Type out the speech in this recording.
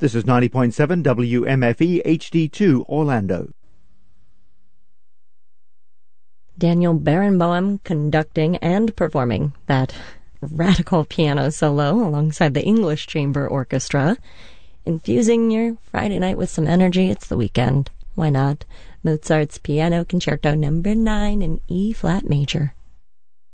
This is 90.7 WMFE HD2 Orlando. Daniel Barenboim conducting and performing that radical piano solo alongside the English Chamber Orchestra. Infusing your Friday night with some energy. It's the weekend. Why not? Mozart's Piano Concerto No. 9 in E-flat major.